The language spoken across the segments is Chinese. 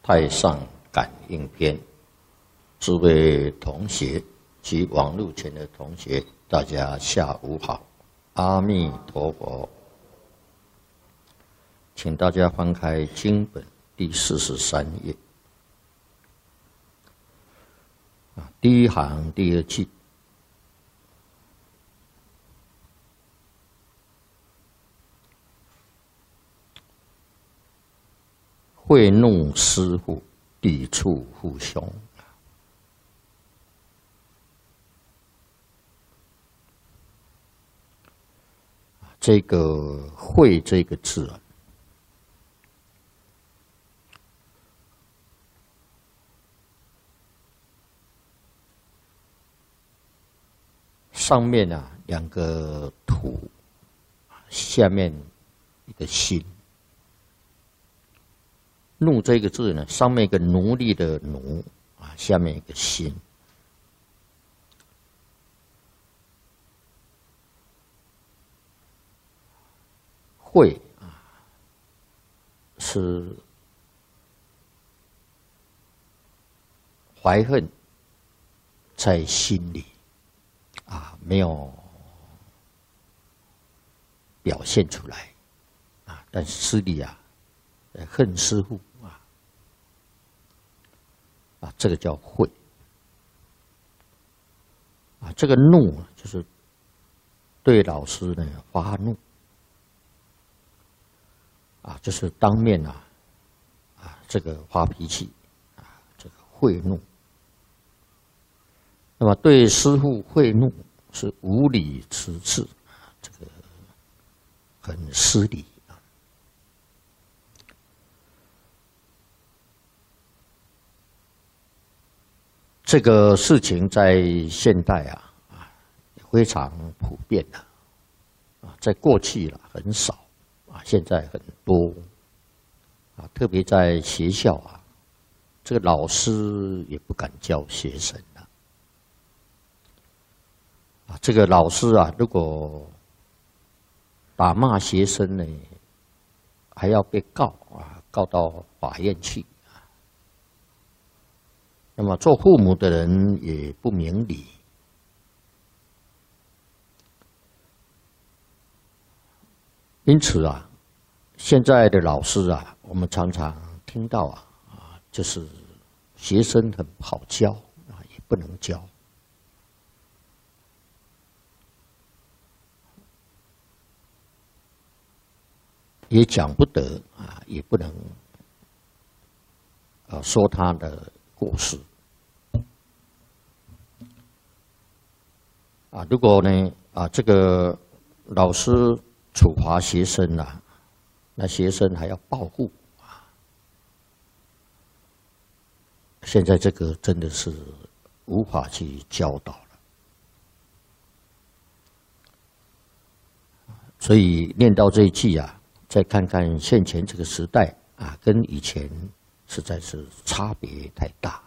太上感应篇，诸位同学及网络前的同学，大家下午好，阿弥陀佛。请大家翻开经本第43页，第一行第二句。会怒师父，抵触父兄。这个“会”这个字啊，上面啊两个土，下面一个心。怒这个字呢，上面一个奴隶的奴啊，下面一个心。会啊，是怀恨在心里啊，没有表现出来啊，但是心里啊，恨师父。这个叫会啊，这个怒啊，就是对老师呢发怒啊，就是当面这个发脾气啊，这个会怒。那么对师父会怒是无理之治啊，这个很失礼。这个事情在现代非常普遍在过去很少现在很多特别在学校这个老师也不敢教学生这个老师如果打骂学生呢，还要被告告到法院去。那么做父母的人也不明理，因此现在的老师我们常常听到就是学生很不好教也不能教，也讲不得也不能说他的过失。如果呢这个老师处罚学生那学生还要报复现在这个真的是无法去教导了。所以念到这一句再看看现前这个时代跟以前实在是差别太大。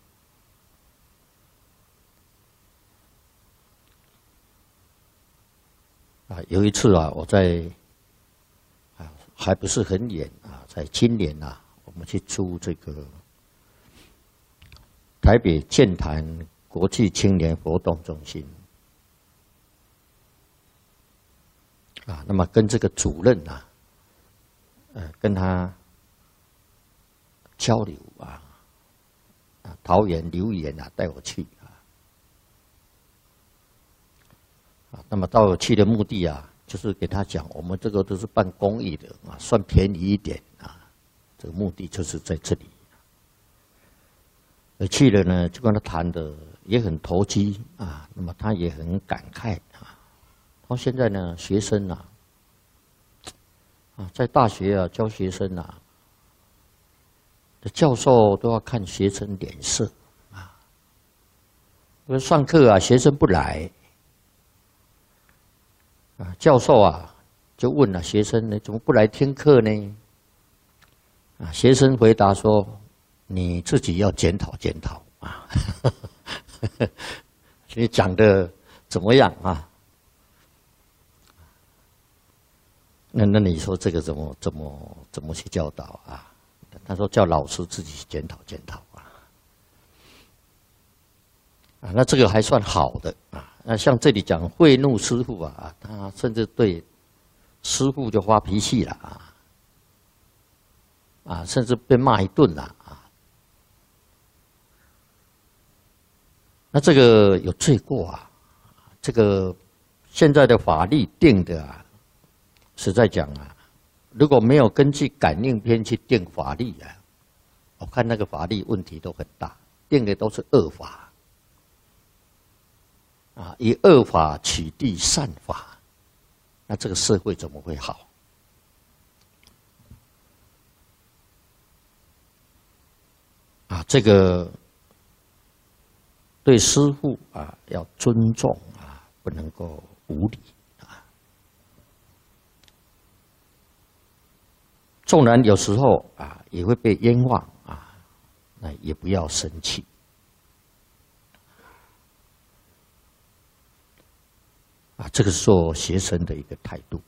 有一次我在还不是很远在今年我们去出这个台北剑潭国际青年活动中心那么跟这个主任跟他交流桃园留言带我去那么到去的目的就是给他讲，我们这个都是办公益的算便宜一点这个目的就是在这里。而去了呢，就跟他谈的也很投机那么他也很感慨他现在呢，学生在大学教学生教授都要看学生脸色因为上课学生不来。教授就问学生呢，怎么不来听课呢？学生回答说：“你自己要检讨检讨你讲的怎么样那你说这个怎么去教导他说叫老师自己去检讨检讨那这个还算好的那像这里讲贿赂师傅他甚至对师傅就发脾气了甚至被骂一顿了那这个有罪过这个现在的法律定的实在讲如果没有根据感应篇去定法律我看那个法律问题都很大，定的都是恶法以恶法取缔善法，那这个社会怎么会好？这个对师父要尊重不能够无礼纵然有时候也会被冤枉那也不要生气这个是做学生的一个态度。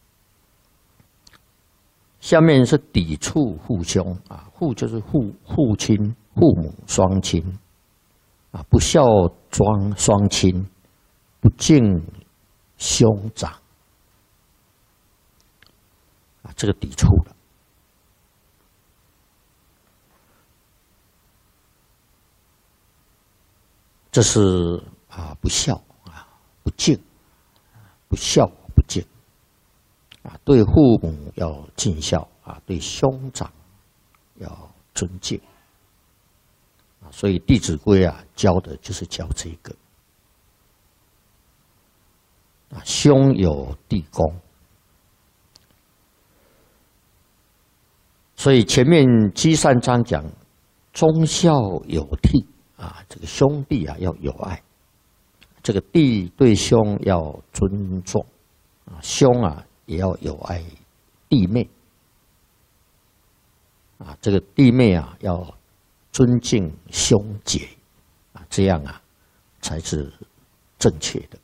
下面是抵触父兄父就是父亲、父母双亲不孝双亲，不敬兄长这个抵触了。这是不孝不敬，不孝不敬对父母要尽孝对兄长要尊敬所以《弟子规》教的就是教这个兄有弟恭，所以前面积善章讲忠孝有悌这个兄弟要有爱，这个弟对兄要尊重兄也要有爱弟妹这个弟妹要尊敬兄姐这样才是正确的。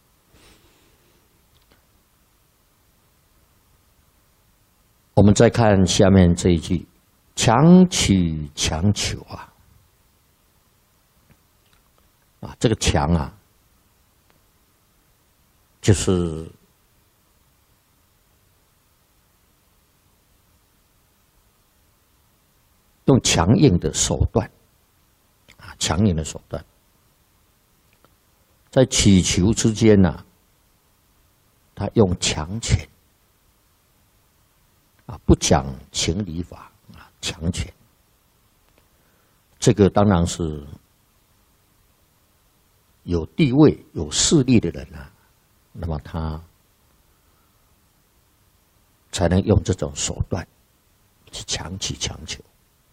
我们再看下面这一句：强取强求这个强就是用强硬的手段强硬的手段，在祈求之间他用强权不讲情理法强权，这个当然是有地位、有势力的人那么他才能用这种手段去强取强求。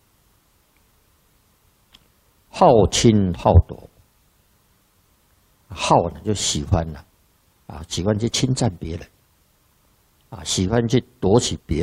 好亲好夺，好呢就喜欢喜欢去侵占别人喜欢去夺取别人